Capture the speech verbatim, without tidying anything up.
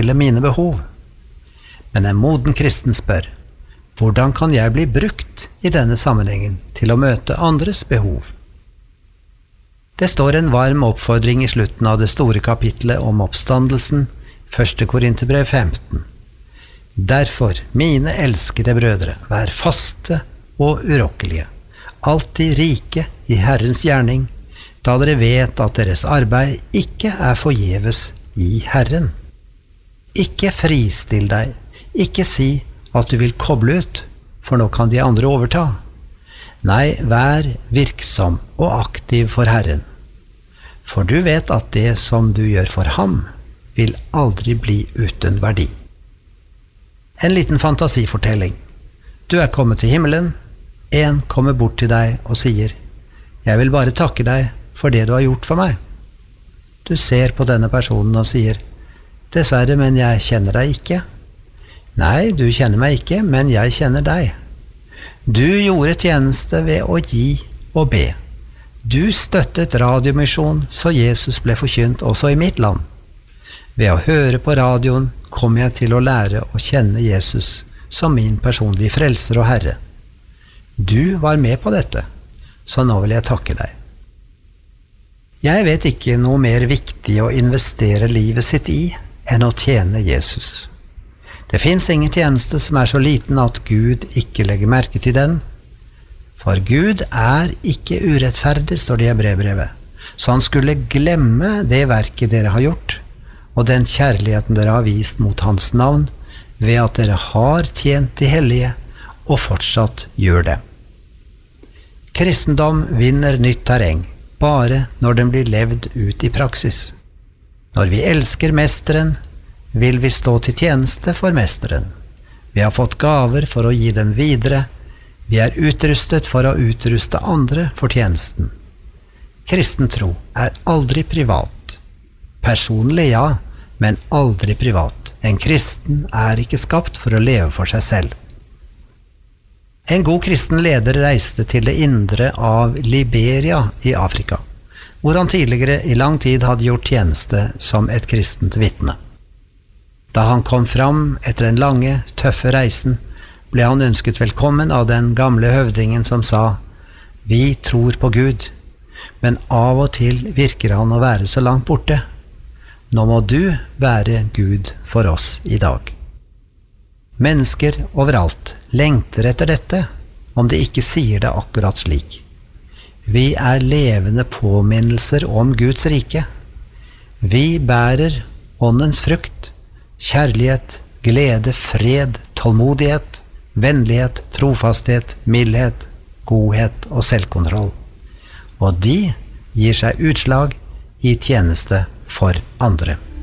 tilfredsstille mine behov. Men en moden kristen spør, hvordan kan jeg bli brukt i denne sammenhengen til å møte andres behov? Det står en varm oppfordring i slutten av det store kapitlet om oppstandelsen, første Korinterbrev femten. Derfor, mine elskede brødre, vær faste og urokkelige, alltid rike i Herrens gjerning, da dere vet at deres arbeid ikke er forgjeves i Herren. Ikke fristill deg, ikke si at du vil koble ut, for nå kan de andre overta. Nei, vær virksom og aktiv for Herren. For du vet at det som du gjør for ham, vil aldri bli uten verdi. En liten fantasifortelling. Du er kommet til himmelen, en kommer bort til deg og sier, «Jeg vil bare takke deg for det du har gjort for meg.» Du ser på denne personen og sier, «Dessverre, men jeg kjenner deg ikke.» «Nei, du kjenner meg ikke, men jeg kjenner deg.» Du gjorde tjeneste ved å gi og be. Du støttet radiomisjon så Jesus ble forkynt også i mitt land. Ved å høre på radioen kom jeg til å lære å kjenne Jesus som min personlige frelser og Herre. Du var med på dette, så nå vil jeg takke deg. Jeg vet ikke noe mer viktig å investere livet sitt i enn å tjene Jesus. Det finnes ingen tjeneste som er så liten at Gud ikke legger merke til den. For Gud er ikke urettferdig, står det i Hebreerbrevet, så han skulle glemme det verket dere har gjort, og den kjærligheten dere har vist mot hans navn, ved at dere har tjent de hellige, og fortsatt gjør det. Kristendom vinner nytt terreng, bare når den blir levd ut i praksis. Når vi elsker mesteren, vil vi stå til tjeneste for mesteren. Vi har fått gaver for å gi dem videre. Vi er utrustet for å utruste andre for tjenesten. Kristen tro er aldri privat. Personlig, ja, men aldri privat. En kristen er ikke skapt for å leve for seg selv. En god kristen leder reiste til det indre av Liberia i Afrika, hvor han tidligere i lang tid hadde gjort tjeneste som et kristent vitne. Da han kom fram etter den lange, tøffe reisen, ble han ønsket velkommen av den gamle høvdingen som sa, «Vi tror på Gud, men av og til virker han å være så langt borte. Nå må du være Gud for oss i dag.» Mennesker overalt lengter etter dette, om de ikke sier det akkurat slik. Vi er levende påminnelser om Guds rike. Vi bærer åndens frukt, kjærlighet, glede, fred, tålmodighet, vennlighet, trofasthet, mildhet, godhet og selvkontroll. Og de gir seg utslag i tjeneste for andre.